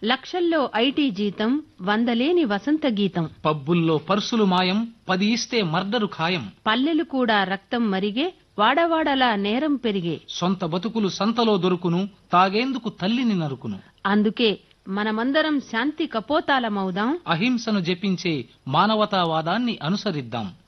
లక్షల్లో ఐటీ జీతం, వందలేని వసంత గీతం. పబ్బుల్లో పర్సులు మాయం, 10 ఇస్తే మర్డరు ఖాయం. పల్లెలు కూడా రక్తం మరిగే, వాడవాడలా నేరం పెరిగే. సొంత బతుకులు సంతలో దొరుకును, తాగేందుకు తల్లిని నరుకును. అందుకే మనమందరం శాంతి కపోతాలమవుదాం, అహింసను జపించే మానవతావాదాన్ని అనుసరిద్దాం.